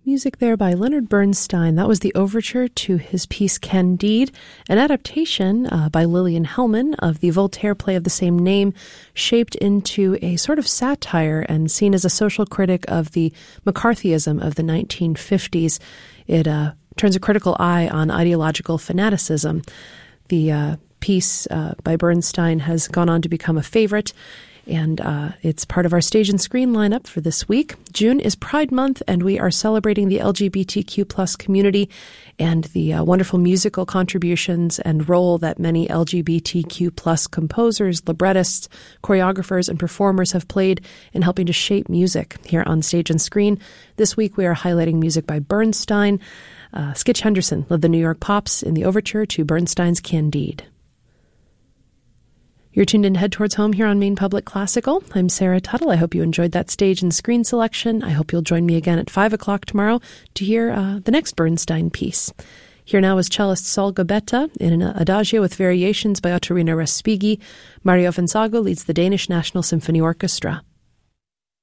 Music there by Leonard Bernstein. That was the overture to his piece Candide, an adaptation by Lillian Hellman of the Voltaire play of the same name, shaped into a sort of satire and seen as a social critic of the McCarthyism of the 1950s. It turns a critical eye on ideological fanaticism. The piece by Bernstein has gone on to become a favorite, and it's part of our Stage and Screen lineup for this week. June is Pride Month, and we are celebrating the LGBTQ plus community and the wonderful musical contributions and role that many LGBTQ plus composers, librettists, choreographers, and performers have played in helping to shape music here on Stage and Screen. This week we are highlighting music by Bernstein. Skitch Henderson led the New York Pops in the overture to Bernstein's Candide. You're tuned in to Head Towards Home here on Maine Public Classical. I'm Sarah Tuttle. I hope you enjoyed that Stage and Screen selection. I hope you'll join me again at 5 o'clock tomorrow to hear the next Bernstein piece. Here now is cellist Sol Gabetta in an adagio with variations by Ottorino Respighi. Mario Fanzago leads the Danish National Symphony Orchestra.